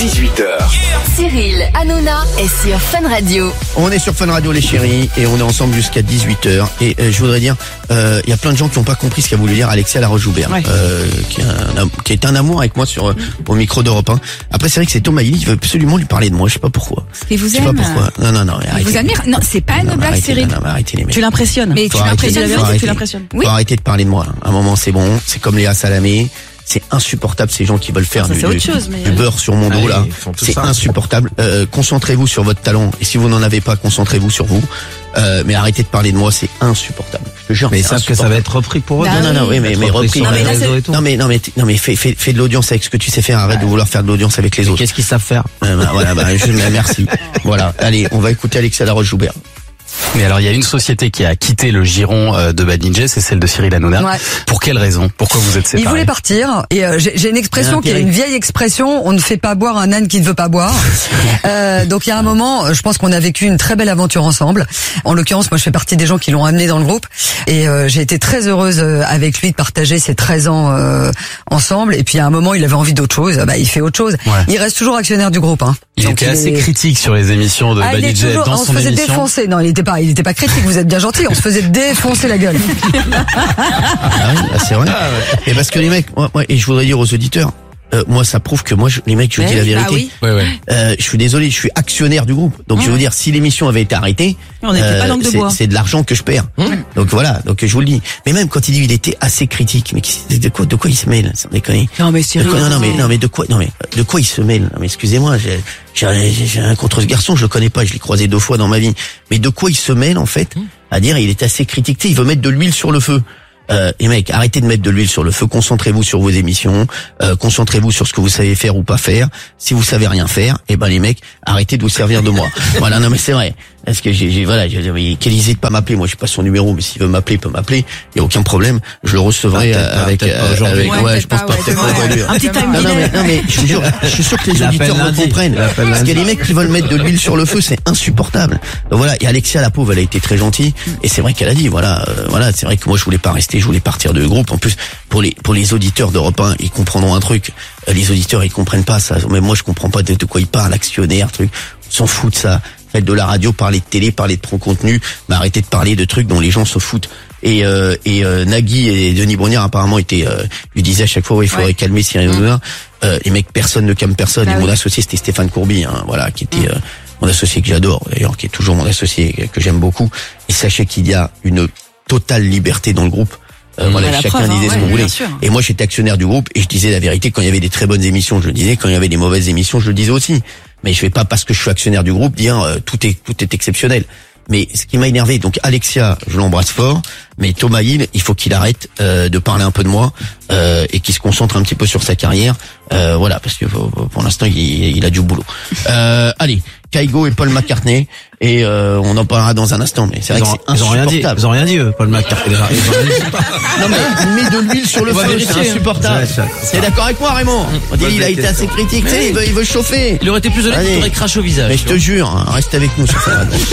18h. Cyril Hanouna est sur Fun Radio. On est sur Fun Radio les chéris et on est ensemble jusqu'à 18h et je voudrais dire il y a plein de gens qui n'ont pas compris ce qu'a voulu dire Alexia Laroche-Joubert, qui est un amour avec moi sur au micro d'Europe 1. Après c'est vrai que c'est Thomas Hilly qui veut absolument lui parler de moi, je sais pas pourquoi. Et vous Je sais pas pourquoi. Non, Il vous admire. Non, c'est pas une blague, Cyril. Non, arrêtez les mecs. Tu l'impressionnes. Mais tu l'impressionnes, tu l'impressionnes. Faut arrêter de parler de moi. À un moment c'est bon, c'est comme Léa Salamé. C'est insupportable ces gens qui veulent faire du beurre sur mon dos là. C'est insupportable. Concentrez-vous sur votre talent et si vous n'en avez pas, concentrez-vous sur vous. Mais arrêtez de parler de moi, c'est insupportable. Je jure. Mais ils savent que ça va être repris pour eux. Non, mais repris. Non mais fais de l'audience avec ce que tu sais faire. Arrête de vouloir faire de l'audience avec les autres. Qu'est-ce qu'ils savent faire? Merci. Voilà. Allez, on va écouter Alexia Laroche-Joubert. Mais alors il y a une société qui a quitté le giron de Bad Ninja, c'est celle de Cyril Hanouna. Ouais. Pour quelle raison? Pourquoi vous êtes séparés? Il voulait partir et j'ai une expression qui est une vieille expression, on ne fait pas boire un âne qui ne veut pas boire. Donc il y a un moment, je pense qu'on a vécu une très belle aventure ensemble. En l'occurrence, moi je fais partie des gens qui l'ont amené dans le groupe et j'ai été très heureuse avec lui de partager ces 13 ans ensemble et puis à un moment, il avait envie d'autre chose, il fait autre chose. Ouais. Il reste toujours actionnaire du groupe. Il était assez critique sur les émissions de Bad Ninja dans son émission. On se faisait défoncer. Non, il était pas critique, vous êtes bien gentil, on se faisait défoncer la gueule. C'est vrai. Et parce que les mecs, moi, et je voudrais dire aux auditeurs, moi ça prouve que les mecs, je vous dis la vérité. Je suis désolé, je suis actionnaire du groupe. Donc je veux dire, si l'émission avait été arrêtée, c'est de l'argent que je perds. Donc voilà, donc je vous le dis. Mais même quand il dit il était assez critique, mais de quoi il se mêle, sans déconner. Non mais sérieux. Non mais de quoi il se mêle? Non mais excusez-moi, j'ai un contre ce garçon, je le connais pas, je l'ai croisé 2 fois dans ma vie. Mais de quoi il se mêle en fait? À dire il est assez critique, il veut mettre de l'huile sur le feu. Et mec, arrêtez de mettre de l'huile sur le feu, concentrez-vous sur vos émissions, concentrez-vous sur ce que vous savez faire ou pas faire. Si vous savez rien faire, les mecs, arrêtez de vous servir de moi. Voilà, non mais c'est vrai. Parce que quelle idée de pas m'appeler, moi je pas son numéro, mais s'il veut m'appeler, il peut m'appeler, il y a aucun problème, je le recevrai avec je pense pas peut-être pas aujourd'hui. Un petit time non mais je suis sûr que les auditeurs me comprennent. Parce qu'il y a des mecs qui veulent mettre de l'huile sur le feu, c'est insupportable. Donc voilà, et Alexia la pauvre, elle a été très gentille et c'est vrai qu'elle a dit voilà, c'est vrai que moi je voulais pas rester, je voulais partir de groupe. En plus pour les auditeurs d'Europe 1, ils comprendront un truc. Les auditeurs ils comprennent pas ça, mais moi je comprends pas de quoi ils parlent, actionnaire, truc. On s'en fout de ça. Faites de la radio, parler de télé, parler de pro contenu, mais arrêtez de parler de trucs dont les gens se foutent. Et Nagui et Denis Brognard apparemment lui disaient à chaque fois il faudrait calmer Cyril Hanouna. Les mecs, personne ne calme personne. Et mon associé c'était Stéphane Courby, qui était mon associé que j'adore d'ailleurs, qui est toujours mon associé que j'aime beaucoup. Et sachez qu'il y a une totale liberté dans le groupe. Chacun disait ce qu'on voulait. Et moi j'étais actionnaire du groupe et je disais la vérité. Quand il y avait des très bonnes émissions, je le disais. Quand il y avait des mauvaises émissions, je le disais aussi. Mais je vais pas, parce que je suis actionnaire du groupe, dire tout est exceptionnel. Mais ce qui m'a énervé, donc Alexia, je l'embrasse fort, mais Thomas Hill, il faut qu'il arrête de parler un peu de moi et qu'il se concentre un petit peu sur sa carrière. Parce que pour l'instant il a du boulot. Allez, Kygo et Paul McCartney, et on en parlera dans un instant. Mais c'est vrai que c'est insupportable. Ils ont rien dit, Paul McCartney. Non mais il met de l'huile sur le feu, c'est insupportable. T'es d'accord avec moi, Raymond? On dit il a été assez critique, tu sais, il veut chauffer. Il aurait été plus honnête, il aurait craché au visage. Mais je te jure, reste avec nous sur ça.